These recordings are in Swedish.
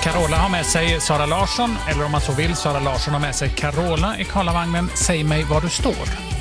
Carola har med sig Sara Larsson, eller om man så vill, Sara Larsson har med sig Carola i Karlavagnen. Säg mig var du står.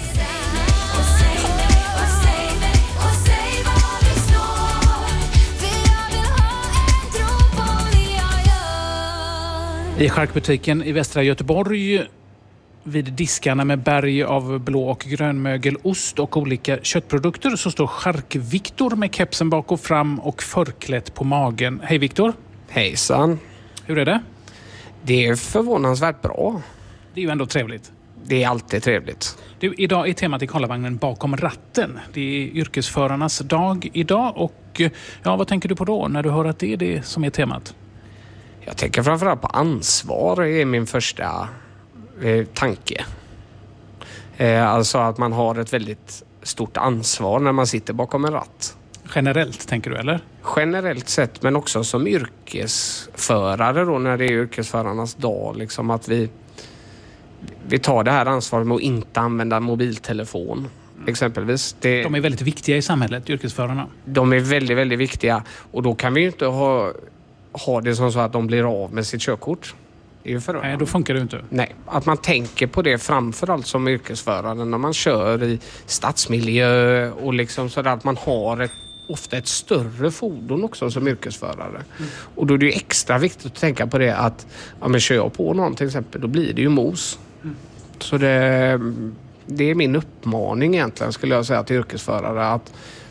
I charkbutiken i Västra Göteborg vid diskarna med berg av blå- och grönmögelost och olika köttprodukter så står Chark-Viktor med kepsen bak och fram och förklätt på magen. Hej Viktor. Hejsan. Hur är det? Det är förvånansvärt bra. Det är ju ändå trevligt. Det är alltid trevligt. Du, idag är temat i Karlavagnen bakom ratten. Det är yrkesförarnas dag idag och ja, vad tänker du på då när du hör att det är det som är temat? Jag tänker framförallt på ansvar är min första tanke. Alltså att man har ett väldigt stort ansvar när man sitter bakom en ratt. Generellt tänker du eller? Generellt sett, men också som yrkesförare då när det är yrkesförarnas dag. Liksom att vi tar det här ansvaret med att inte använda mobiltelefon. Exempelvis. De är väldigt viktiga i samhället, yrkesförarna. De är väldigt, väldigt viktiga. Och då kan vi ju inte ha det som så att de blir av med sitt körkort. Nej, då funkar det inte. Nej, att man tänker på det framförallt som yrkesförare när man kör i stadsmiljö och liksom så att man har ofta ett större fordon också som yrkesförare. Och då är det ju extra viktigt att tänka på det att kör jag på någon till exempel, då blir det ju mos. Så det är min uppmaning egentligen skulle jag säga till yrkesförare att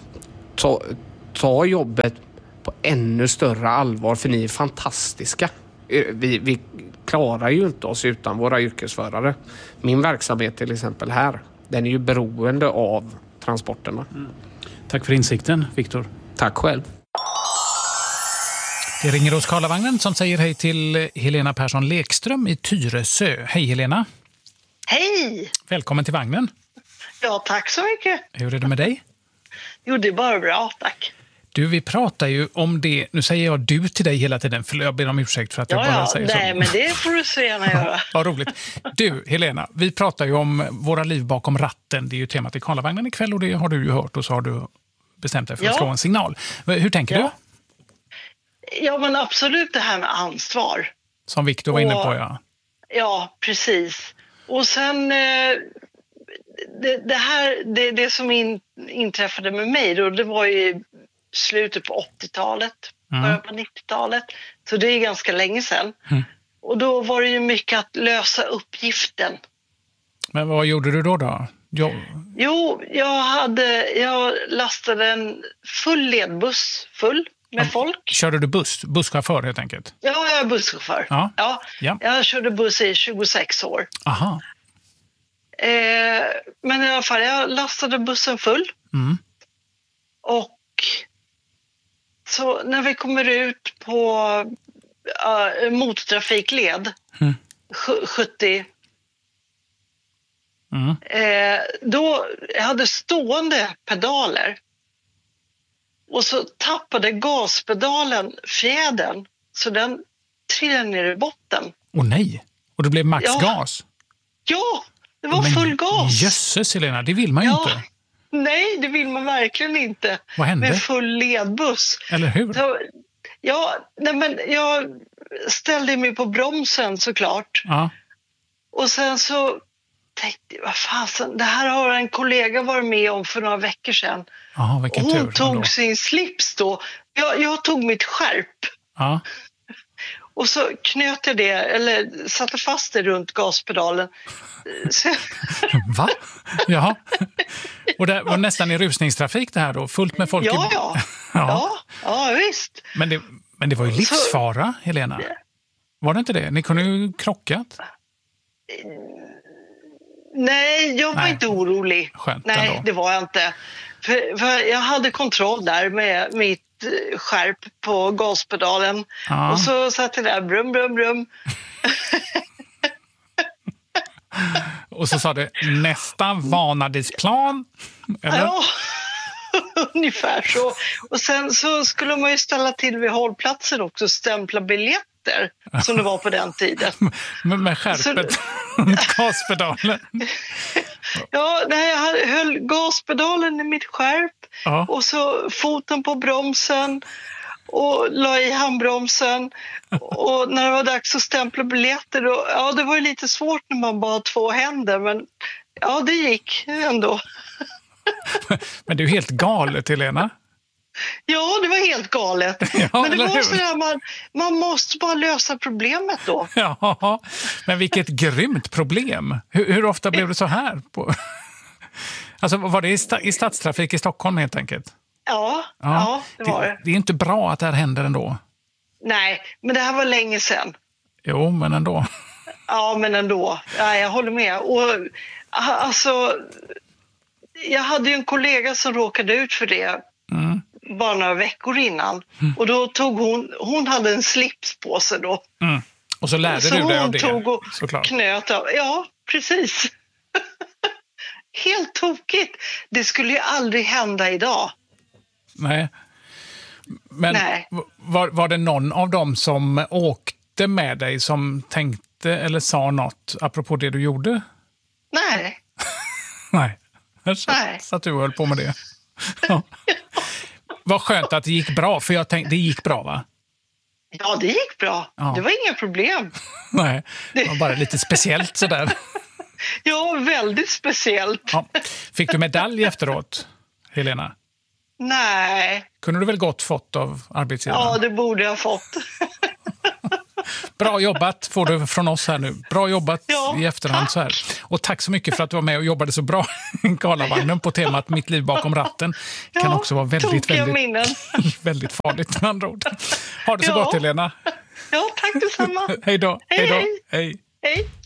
ta jobbet på ännu större allvar för ni är fantastiska. Vi klarar ju inte oss utan våra yrkesförare. Min verksamhet till exempel här, den är ju beroende av transporterna. Tack för insikten, Viktor. Tack själv. Det ringer hos Karlavagnen som säger hej till Helena Persson Lekström i Tyresö. Hej Helena. Hej! Välkommen till vagnen. Ja, tack så mycket. Hur är det med dig? Jo, det är bara bra, tack. Du, vi pratar ju om det. Nu säger jag du till dig hela tiden, för jag ber om ursäkt för att jag bara säger så. Nej, men det får du så gärna göra. Vad roligt. Du, Helena, vi pratar ju om våra liv bakom ratten. Det är ju temat i Karlavagnen ikväll och det har du ju hört och så har du bestämt dig för att slå en signal. Hur tänker du? Ja, men absolut det här med ansvar. Som Viktor var inne på, ja. Ja, precis. Och sen det som inträffade med mig då, det var ju slutet på 80-talet, början på 90-talet. Så det är ganska länge sedan. Och då var det ju mycket att lösa uppgiften. Men vad gjorde du då? Jo, jag lastade en full ledbuss full med folk. Körde du busschaufför helt enkelt? Ja, jag är busschaufför. Ja. Jag körde buss i 26 år. Aha. Men i alla fall, jag lastade bussen full. Och så när vi kommer ut på motortrafikled 70 då hade stående pedaler och så tappade gaspedalen fjädern så den trillade ner i botten. Åh nej, och det blev maxgas? Ja, det var full gas. Jösses Helena, det vill man ju inte. Nej, det vill man verkligen inte. Vad hände? Med full ledbuss. Eller hur? Jag ställde mig på bromsen såklart. Ja. Och sen så tänkte jag, vad fasen, det här har en kollega varit med om för några veckor sedan. Aha, vilken tur. Hon tog sin slips då. Jag tog mitt skärp. Ja. Och så knöt jag det, eller satte fast det runt gaspedalen. Va? Ja. Och det var nästan i rusningstrafik det här då? Fullt med folk? Ja, visst. Men det var ju livsfara, Helena. Var det inte det? Ni kunde ju krockat. Nej, jag var inte orolig. Skönt Nej, ändå. det var jag inte. För jag hade kontroll där med mitt skärp på gaspedalen. Ja. Och så satt jag där, brum, brum, brum. Och så sa det, nästa vanadisplan. Eller? Ja, ungefär så. Och sen så skulle man ju ställa till vid hållplatsen också, stämpla biljetter som det var på den tiden. Med skärpet gaspedalen. Ja, jag höll gaspedalen i mitt skärp och så foten på bromsen och la i handbromsen. Och när det var dags att stämpla biljetter, då, ja, det var ju lite svårt när man bara har 2 händer, men ja, det gick ändå. Men det är ju helt galet, Helena. Ja, det var helt galet. Ja, men det var så där, man måste bara lösa problemet då. Ja, men vilket grymt problem. Hur ofta blev det så här? Alltså, var det i stadstrafik i Stockholm helt enkelt? Ja, det var det. Det är inte bra att det här händer ändå. Nej, men det här var länge sedan. Jo, men ändå. Ja, men ändå. Ja, jag håller med. Och alltså, jag hade ju en kollega som råkade ut för det bara några veckor innan. Och då tog hon hade en slips på sig då. Och så lärde du dig av det, tog och såklart. Knöt av. Ja, precis. Helt tokigt. Det skulle ju aldrig hända idag. Nej. Men var det någon av dem som åkte med dig som tänkte eller sa något apropå det du gjorde? Nej. Nej. Så att du höll på med det. Ja. Vad skönt att det gick bra, för jag tänkte, det gick bra, va? Ja, det gick bra. Ja. Det var inga problem. Nej, det var bara lite speciellt sådär. Ja, väldigt speciellt. Ja. Fick du medalj efteråt, Helena? Nej. Kunde du väl gott fått av arbetsgivaren? Ja, det borde jag fått. Bra jobbat får du från oss här nu. Bra jobbat i efterhand så här. Och tack så mycket för att du var med och jobbade så bra i Karlavagnen på temat Mitt liv bakom ratten. Det kan också vara väldigt väldigt farligt med andra ord. Ha det så gott, Helena. Ja, tack detsamma. Hej då. Hej.